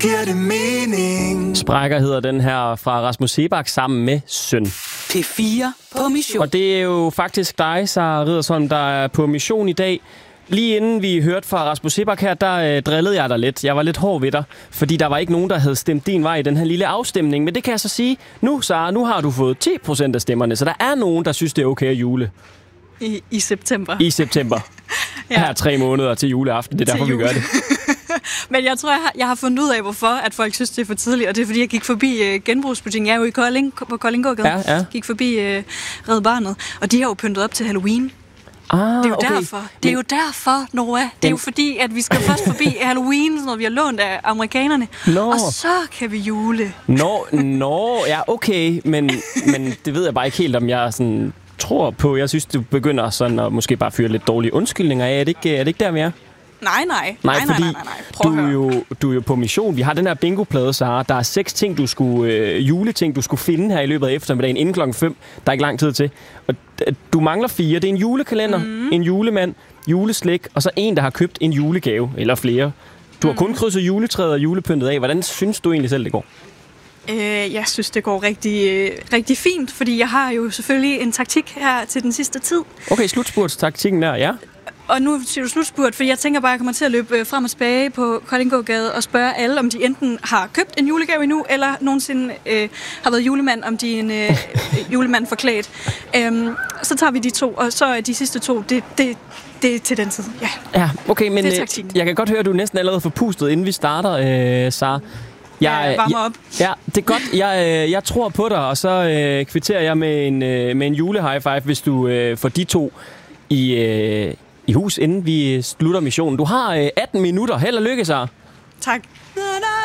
giver det mening. Sprækker hedder den her fra Rasmus Seebach sammen med Søn. P4 på mission. Og det er jo faktisk dig, Sara Riddersholm, der er på mission i dag. Lige inden vi hørte fra Rasmus Seebach her, der drillede jeg dig lidt. Jeg var lidt hård ved dig, fordi der var ikke nogen, der havde stemt din vej i den her lille afstemning. Men det kan jeg så sige nu, Sara, nu har du fået 10% af stemmerne, så der er nogen, der synes, det er okay at jule. I september. I september. Ja. Her 3 måneder til juleaften. Det er derfor, vi gør det. Men jeg tror, jeg har fundet ud af, hvorfor at folk synes, det er for tidligt. Og det er, fordi jeg gik forbi genbrugsbutikken. Jeg er jo i Kolding, på Koldinggågade. Ja. Gik forbi Red Barnet. Og de har jo pyntet op til Halloween. Det er jo derfor. Det er jo derfor, Noah. Det er jo fordi, at vi skal først forbi Halloween, når vi har lånt af amerikanerne. Og så kan vi jule. Ja, okay. Men det ved jeg bare ikke helt, om jeg sådan tror på. Jeg synes, du begynder sådan at måske bare fyre lidt dårlige undskyldninger af. Er det ikke der, vi er? Nej. Du er jo på mission. Vi har den her bingoplade, Sara. Der er 6 ting, juleting, du skulle finde her i løbet af eftermiddagen inden klokken 5. Der er ikke lang tid til. Og du mangler 4. Det er en julekalender, en julemand, juleslik, og så en, der har købt en julegave, eller flere. Du har kun krydset juletræet og julepyntet af. Hvordan synes du egentlig selv, det går? Jeg synes, det går rigtig fint, fordi jeg har jo selvfølgelig en taktik her til den sidste tid. Okay, slutspurtstaktikken der, ja. Og nu siger du slutspurt, fordi jeg tænker bare, at jeg kommer til at løbe frem og tilbage på Koldinggågade og spørge alle, om de enten har købt en julegave endnu, eller nogensinde har været julemand, om de er en julemand forklædt. Så tager vi de 2, og så er de sidste 2, det er til den tid. Ja, okay, men jeg kan godt høre, at du er næsten allerede forpustet, inden vi starter, Sara. Jeg varmer op. Ja, det er godt. Jeg tror på dig, og så kvitterer jeg med en jule-high five, hvis du får de 2 i hus, inden vi slutter missionen. Du har 18 minutter. Held og lykke, Sara. Tak.